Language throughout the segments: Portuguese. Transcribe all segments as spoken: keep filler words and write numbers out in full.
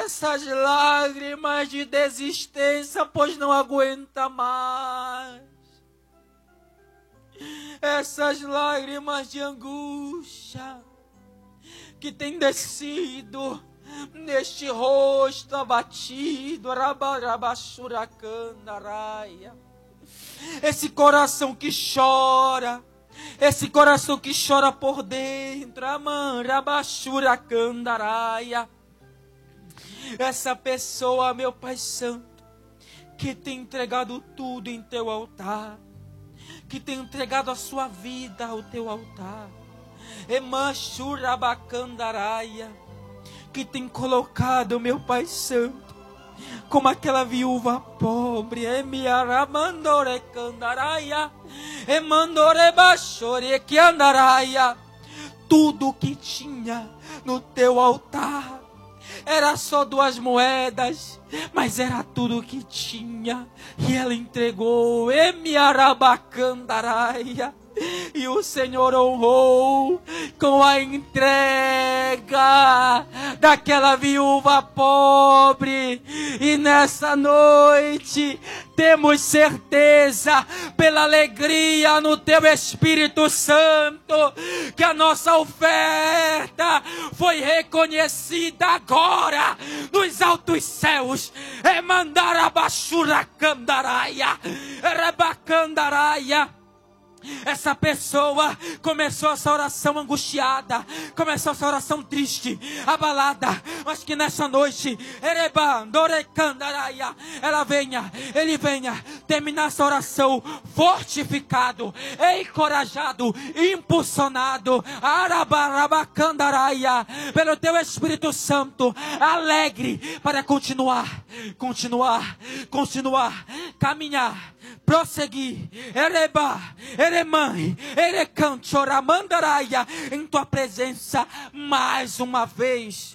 essas lágrimas de desistência, pois não aguenta mais. Essas lágrimas de angústia que tem descido neste rosto abatido, rabarabashuracanaraia. Esse coração que chora, esse coração que chora por dentro, amanrabashuracanaraia. Essa pessoa, meu Pai Santo, que tem entregado tudo em teu altar, que tem entregado a sua vida ao teu altar, Emanchurabacandaraia, que tem colocado, meu Pai Santo, como aquela viúva pobre, Emiaramandorecandaraia, Emandorebachorequiandaraia, tudo que tinha no teu altar era só duas moedas, mas era tudo que tinha, e ela entregou, Emiarabacandaraia. E o Senhor honrou com a entrega daquela viúva pobre. E nessa noite temos certeza, pela alegria no teu Espírito Santo, que a nossa oferta foi reconhecida agora nos altos céus. Emandarabashuracandaraia, Rebacandaraia. Essa pessoa começou essa oração angustiada, começou essa oração triste, abalada, mas que nessa noite, ela venha, ele venha terminar essa oração fortificado, encorajado, impulsionado, pelo teu Espírito Santo, alegre para continuar, continuar, continuar, caminhar, prosseguir, ereba, eremãe, erecanchoramandaraia, em tua presença mais uma vez.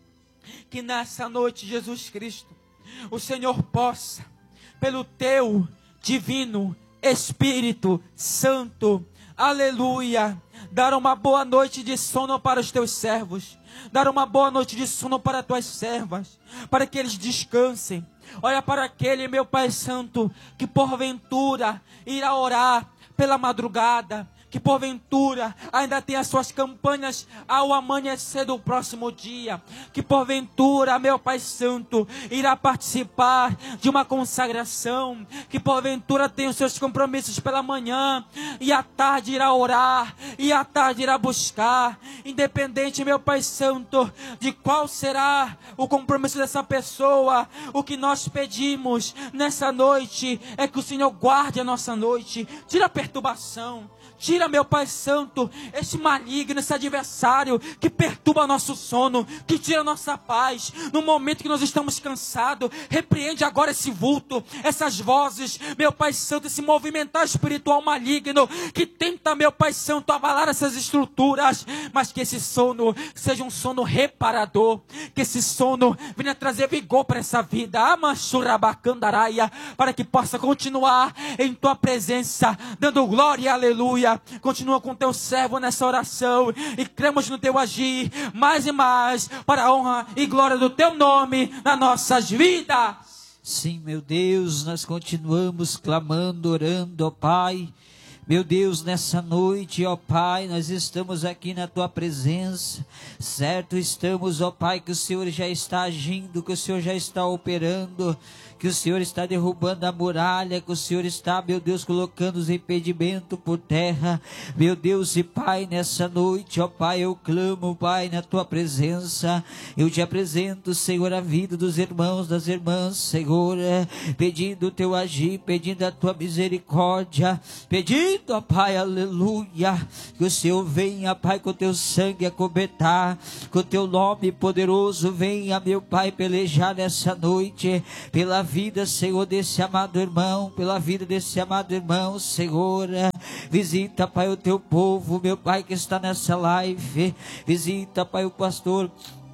Que nessa noite, Jesus Cristo, o Senhor possa, pelo teu divino Espírito Santo, aleluia, dar uma boa noite de sono para os teus servos, dar uma boa noite de sono para as tuas servas, para que eles descansem. Olha para aquele, meu Pai Santo, que porventura irá orar pela madrugada, que porventura ainda tem as suas campanhas ao amanhecer do próximo dia, que porventura, meu Pai Santo, irá participar de uma consagração, que porventura tem os seus compromissos pela manhã, e à tarde irá orar, e à tarde irá buscar, independente, meu Pai Santo, de qual será o compromisso dessa pessoa. O que nós pedimos nessa noite é que o Senhor guarde a nossa noite, tira a perturbação, tira, meu Pai Santo, esse maligno, esse adversário que perturba nosso sono, que tira nossa paz, no momento que nós estamos cansados. Repreende agora esse vulto, essas vozes, meu Pai Santo, esse movimentar espiritual maligno, que tenta, meu Pai Santo, abalar essas estruturas, mas que esse sono seja um sono reparador, que esse sono venha trazer vigor para essa vida, Amachurabacandaraia, para que possa continuar em tua presença, dando glória e aleluia. Continua com teu servo nessa oração, e cremos no teu agir, mais e mais, para a honra e glória do teu nome nas nossas vidas. Sim, meu Deus, nós continuamos clamando, orando, ó Pai. Meu Deus, nessa noite, ó Pai, nós estamos aqui na Tua presença, certo estamos, ó Pai, que o Senhor já está agindo, que o Senhor já está operando, que o Senhor está derrubando a muralha, que o Senhor está, meu Deus, colocando os impedimentos por terra. Meu Deus e Pai, nessa noite, ó Pai, eu clamo, Pai, na Tua presença. Eu te apresento, Senhor, a vida dos irmãos, das irmãs, Senhor, pedindo o Teu agir, pedindo a Tua misericórdia, pedindo, ó Pai, aleluia, que o Senhor venha, Pai, com o Teu sangue acobertar, com o Teu nome poderoso, venha, meu Pai, pelejar nessa noite, pela vida, Senhor, desse amado irmão, pela vida desse amado irmão, Senhor. Visita, Pai, o Teu povo, meu Pai, que está nessa live. Visita, Pai, o pastor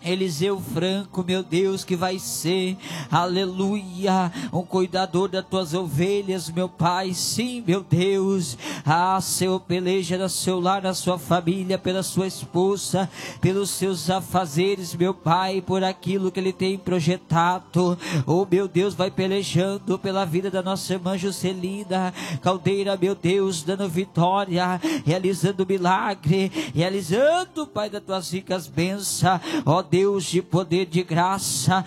Eliseu Franco, meu Deus, que vai ser, aleluia, um cuidador das tuas ovelhas, meu Pai. Sim, meu Deus. Ah, Senhor, peleja no seu lar, na sua família, pela sua esposa, pelos seus afazeres, meu Pai, por aquilo que ele tem projetado. Oh, meu Deus, vai pelejando pela vida da nossa irmã Juscelina Caldeira, meu Deus, dando vitória, realizando milagre, realizando, Pai, das tuas ricas bênçãos. Ó Deus de poder, de graça,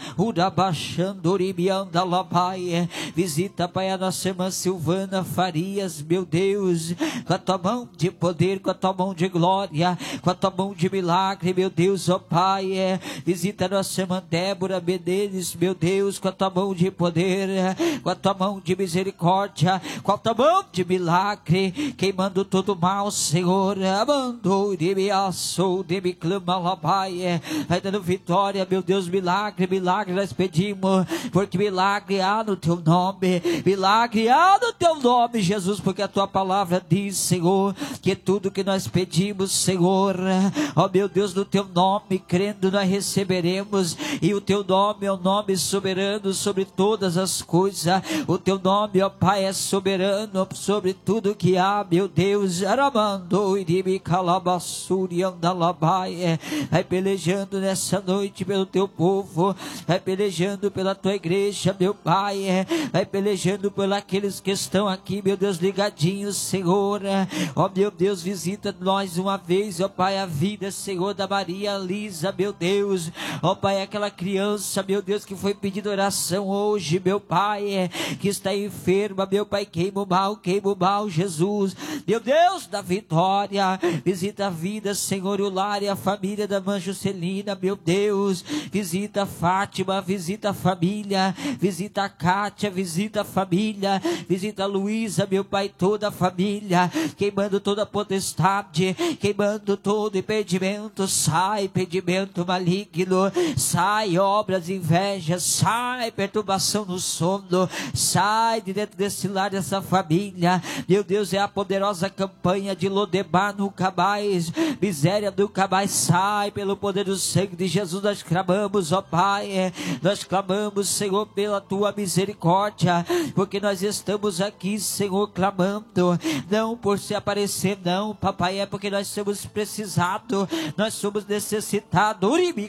visita, Pai, a nossa irmã Silvana Farias, meu Deus, com a tua mão de poder, com a tua mão de glória, com a tua mão de milagre, meu Deus, ó Pai, é. Visita a nossa irmã Débora Menezes, meu Deus, com a tua mão de poder, com a tua mão de misericórdia, com a tua mão de milagre, queimando todo mal, Senhor, amando de me assou, de me clama lá, Pai, é. Vai dando vitória, meu Deus, milagre, milagre nós pedimos, porque milagre há no teu nome, milagre há no teu nome, Jesus, porque a tua palavra diz, Senhor, que tudo que nós pedimos, Senhor, ó meu Deus, no teu nome, crendo nós receberemos, e o teu nome é o nome soberano sobre todas as coisas, o teu nome, ó Pai, é soberano sobre tudo que há, meu Deus, aramando e de me calabassuri andalabai, vai pelejando nessa essa noite pelo teu povo, vai pelejando pela tua igreja, meu Pai, vai pelejando por aqueles que estão aqui, meu Deus, ligadinhos, Senhor, ó meu Deus, visita nós uma vez, ó Pai, a vida, Senhor, da Maria Lisa, meu Deus, ó Pai, aquela criança, meu Deus, que foi pedindo oração hoje, meu Pai, que está enferma, meu Pai, queima o mal, queima o mal, Jesus, meu Deus, da vitória, visita a vida, Senhor, o lar e a família da irmã Juscelina, meu Deus, visita a Fátima, visita a família, visita a Kátia, visita a família, visita a Luísa, meu Pai, toda a família, queimando toda a potestade, queimando todo impedimento, sai impedimento maligno, sai obras, invejas, sai perturbação no sono, sai de dentro desse lar, dessa família, meu Deus, é a poderosa campanha de Lodebar nunca mais, miséria nunca mais, sai pelo poder do sangue de Jesus, nós clamamos, ó Pai, nós clamamos, Senhor, pela tua misericórdia, porque nós estamos aqui, Senhor, clamando, não por se aparecer, não, papai, é porque nós somos precisados, nós somos necessitados,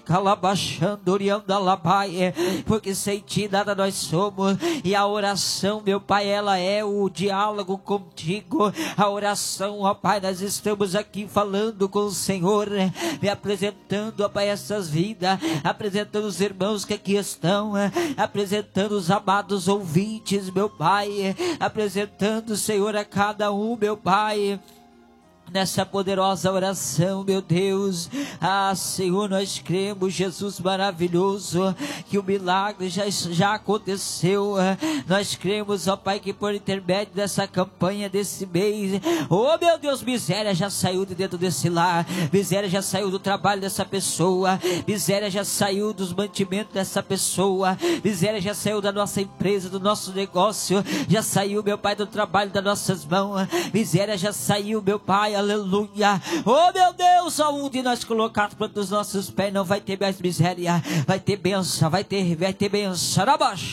porque sem ti nada nós somos, e a oração, meu Pai, ela é o diálogo contigo, a oração, ó Pai, nós estamos aqui falando com o Senhor, me apresentando, ó Pai, essas vidas, apresentando os irmãos que aqui estão, apresentando os amados ouvintes, meu Pai, apresentando, Senhor, a cada um, meu Pai, nessa poderosa oração, meu Deus. Ah, Senhor, nós cremos, Jesus maravilhoso, que o milagre já, já aconteceu. Nós cremos, ó Pai, que por intermédio dessa campanha, desse mês, oh meu Deus, miséria já saiu de dentro desse lar, miséria já saiu do trabalho dessa pessoa, miséria já saiu dos mantimentos dessa pessoa, miséria já saiu da nossa empresa, do nosso negócio, já saiu, meu Pai, do trabalho das nossas mãos, miséria já saiu, meu Pai, aleluia, oh meu Deus, aonde nós colocarmos para os nossos pés, não vai ter mais miséria, vai ter bênção, vai ter, vai ter bênção,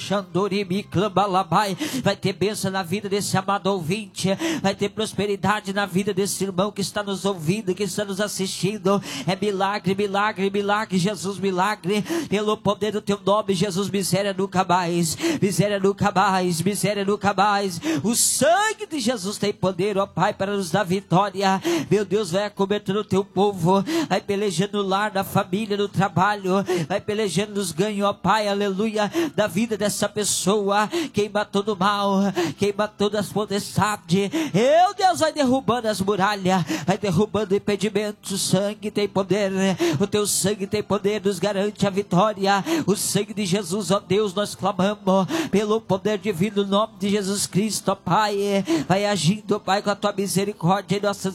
vai ter bênção na vida desse amado ouvinte, vai ter prosperidade na vida desse irmão que está nos ouvindo, que está nos assistindo, é milagre, milagre, milagre, Jesus, milagre, pelo poder do teu nome, Jesus, miséria nunca mais, miséria nunca mais, miséria nunca mais, o sangue de Jesus tem poder, ó Pai, para nos dar vitória, meu Deus, vai acobertando o teu povo, vai pelejando no lar, na família, no trabalho, vai pelejando nos ganhos, ó Pai, aleluia, da vida dessa pessoa, queima todo o mal, queima todas as potestades, meu Deus, vai derrubando as muralhas, vai derrubando impedimentos, o sangue tem poder, o teu sangue tem poder, nos garante a vitória, o sangue de Jesus, ó Deus, nós clamamos, pelo poder divino, no nome de Jesus Cristo, ó Pai, vai agindo, ó Pai, com a tua misericórdia em nossas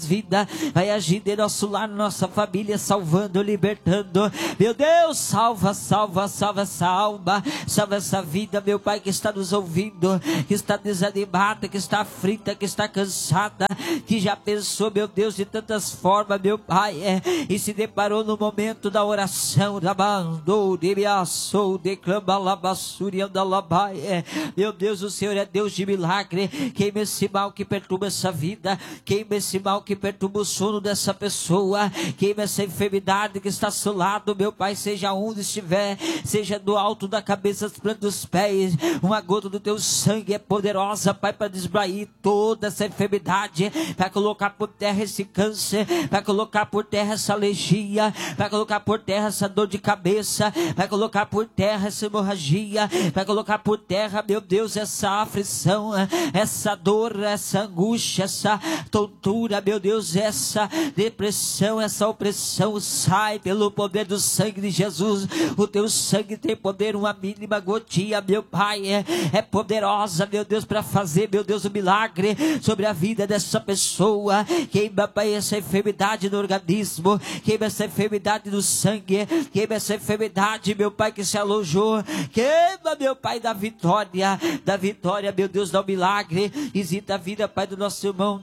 vidas, vai agir de nosso lar, nossa família, salvando, libertando. Meu Deus, salva, salva, salva essa alma, salva essa vida, meu Pai, que está nos ouvindo, que está desanimada, que está aflita, que está cansada, que já pensou, meu Deus, de tantas formas, meu Pai, é, e se deparou no momento da oração, da mandou, de me assou, declama labassuri, anda labai, é, meu Deus, o Senhor é Deus de milagre. Queima esse mal que perturba essa vida, queima esse mal que perturba o sono dessa pessoa, queima essa enfermidade que está ao seu lado, meu Pai, seja onde estiver, seja do alto da cabeça aos plantas dos pés, uma gota do teu sangue é poderosa, Pai, para desbrair toda essa enfermidade, para colocar por terra esse câncer, para colocar por terra essa alergia, para colocar por terra essa dor de cabeça, para colocar por terra essa hemorragia, para colocar por terra, meu Deus, essa aflição, essa dor, essa angústia, essa tontura, meu Deus, essa depressão, essa opressão, sai pelo poder do sangue de Jesus. O teu sangue tem poder, uma mínima gotinha, meu Pai, é, é poderosa, meu Deus, para fazer, meu Deus, o um milagre sobre a vida dessa pessoa. Queima, Pai, essa enfermidade no organismo, queima essa enfermidade no sangue, queima essa enfermidade, meu Pai, que se alojou, queima, meu Pai, da vitória, da vitória, meu Deus, dá o milagre. Visita a vida, Pai, do nosso irmão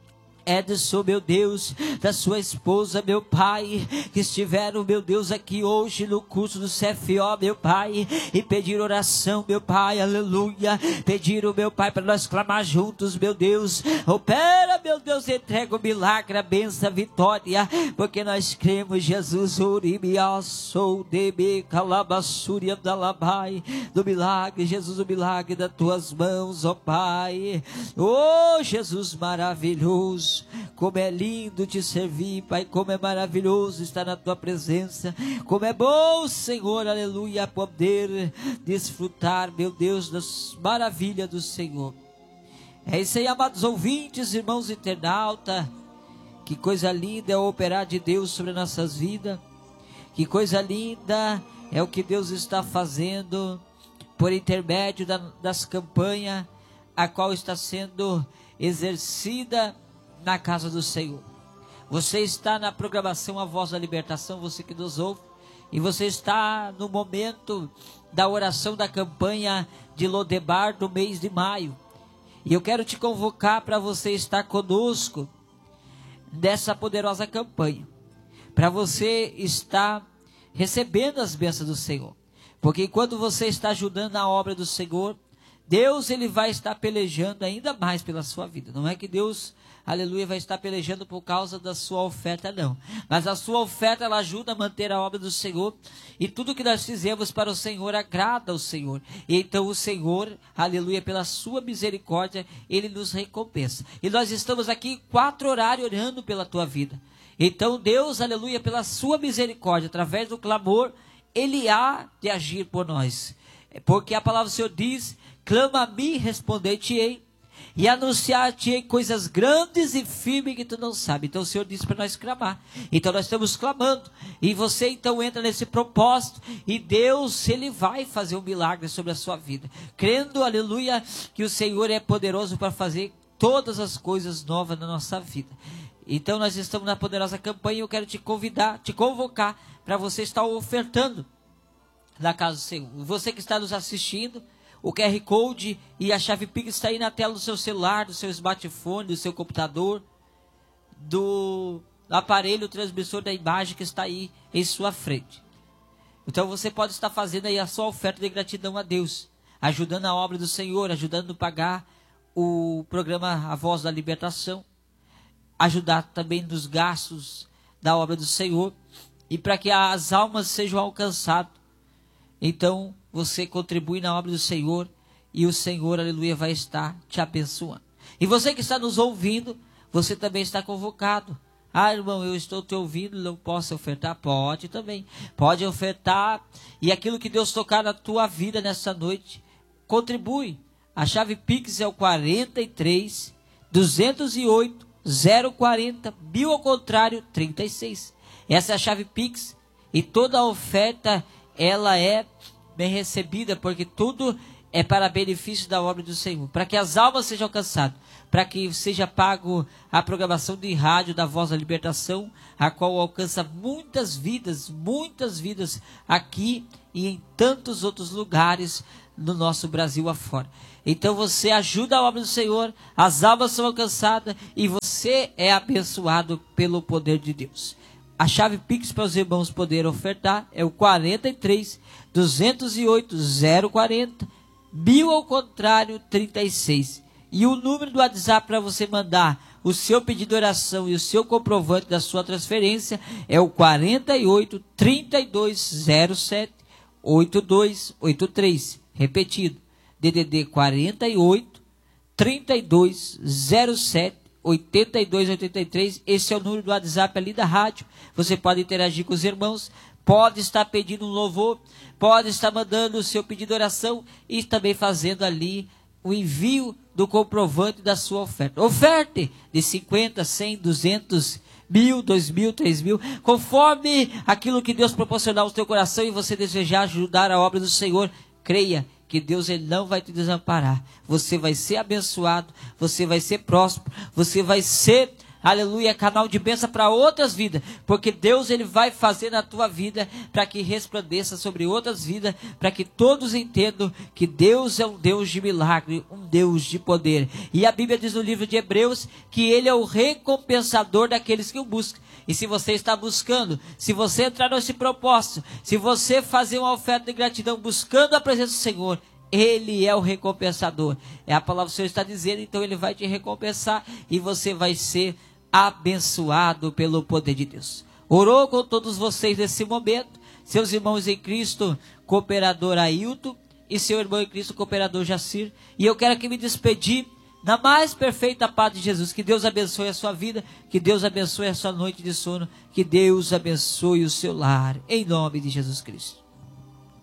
Edson, meu Deus, da sua esposa, meu Pai, que estiveram, meu Deus, aqui hoje no curso do C F O, meu Pai, e pediram oração, meu Pai, aleluia, pediram, meu Pai, para nós clamar juntos, meu Deus, opera, meu Deus, entrega o milagre, a bênção, a vitória, porque nós cremos, Jesus, urimiassou, debe, calabassuri, andalabai, do milagre, Jesus, o milagre das tuas mãos, ó Pai, oh, Jesus maravilhoso, como é lindo te servir, Pai, como é maravilhoso estar na tua presença, como é bom, Senhor, aleluia, poder desfrutar, meu Deus, das maravilhas do Senhor. É isso aí, amados ouvintes, irmãos internautas, que coisa linda é o operar de Deus sobre nossas vidas, que coisa linda é o que Deus está fazendo por intermédio da, das campanhas, a qual está sendo exercida na casa do Senhor. Você está na programação A Voz da Libertação, você que nos ouve, e você está no momento da oração da campanha de Lodebar do mês de maio, e eu quero te convocar para você estar conosco nessa poderosa campanha, para você estar recebendo as bênçãos do Senhor, porque enquanto você está ajudando a obra do Senhor, Deus, ele vai estar pelejando ainda mais pela sua vida. Não é que Deus, aleluia, vai estar pelejando por causa da sua oferta, não. Mas a sua oferta, ela ajuda a manter a obra do Senhor. E tudo que nós fizemos para o Senhor agrada ao Senhor. E então o Senhor, aleluia, pela sua misericórdia, ele nos recompensa. E nós estamos aqui quatro horários orando pela tua vida. Então Deus, aleluia, pela sua misericórdia, através do clamor, ele há de agir por nós. Porque a palavra do Senhor diz: clama a mim, responder-te-ei, e anunciar-te-ei coisas grandes e firmes que tu não sabes. Então o Senhor disse para nós clamar. Então nós estamos clamando. E você então entra nesse propósito. E Deus, ele vai fazer um milagre sobre a sua vida. Crendo, aleluia, que o Senhor é poderoso para fazer todas as coisas novas na nossa vida. Então nós estamos na poderosa campanha e eu quero te convidar, te convocar para você estar ofertando na casa do Senhor. Você que está nos assistindo, o Q R Code e a chave Pix está aí na tela do seu celular, do seu smartphone, do seu computador, do aparelho transmissor da imagem que está aí em sua frente. Então você pode estar fazendo aí a sua oferta de gratidão a Deus, ajudando a obra do Senhor, ajudando a pagar o programa A Voz da Libertação, ajudar também nos gastos da obra do Senhor e para que as almas sejam alcançadas. Então você contribui na obra do Senhor e o Senhor, aleluia, vai estar te abençoando. E você que está nos ouvindo, você também está convocado. Ah, irmão, eu estou te ouvindo, não posso ofertar? Pode também, pode ofertar. E aquilo que Deus tocar na tua vida nessa noite, contribui. A chave Pix é o quarenta e três, duzentos e oito, zero quarenta, mil ao contrário, trinta e seis. Essa é a chave Pix e toda a oferta ela é bem recebida, porque tudo é para benefício da obra do Senhor, para que as almas sejam alcançadas, para que seja pago a programação de rádio da Voz da Libertação, a qual alcança muitas vidas, muitas vidas aqui e em tantos outros lugares no nosso Brasil afora. Então você ajuda a obra do Senhor, as almas são alcançadas e você é abençoado pelo poder de Deus. A chave Pix para os irmãos poderem ofertar é o quarenta e três, duzentos e oito, zero quarenta, mil ao contrário, trinta e seis. E o número do WhatsApp para você mandar o seu pedido de oração e o seu comprovante da sua transferência é o quarenta e oito, trinta e dois, zero sete, oito dois oito três. Repetido, D D D quarenta e oito, trinta e dois, zero sete, oitenta e dois oitenta e três. Esse é o número do WhatsApp ali da rádio. Você pode interagir com os irmãos, pode estar pedindo um louvor, pode estar mandando o seu pedido de oração e também fazendo ali o envio do comprovante da sua oferta. Oferte de cinquenta, cem, duzentos, mil, dois mil, três mil, conforme aquilo que Deus proporcionar ao seu coração e você desejar ajudar a obra do Senhor. Creia que Deus ele não vai te desamparar. Você vai ser abençoado, você vai ser próspero, você vai ser, aleluia, canal de bênção para outras vidas, porque Deus ele vai fazer na tua vida para que resplandeça sobre outras vidas, para que todos entendam que Deus é um Deus de milagre, um Deus de poder. E a Bíblia diz no livro de Hebreus que ele é o recompensador daqueles que o buscam. E se você está buscando, se você entrar nesse propósito, se você fazer uma oferta de gratidão buscando a presença do Senhor, Ele é o recompensador. É a palavra que o Senhor está dizendo, então Ele vai te recompensar e você vai ser abençoado pelo poder de Deus. Orou com todos vocês nesse momento, seus irmãos em Cristo, cooperador Ailton, e seu irmão em Cristo, cooperador Jacir. E eu quero aqui me despedir na mais perfeita paz de Jesus. Que Deus abençoe a sua vida, que Deus abençoe a sua noite de sono, que Deus abençoe o seu lar, em nome de Jesus Cristo.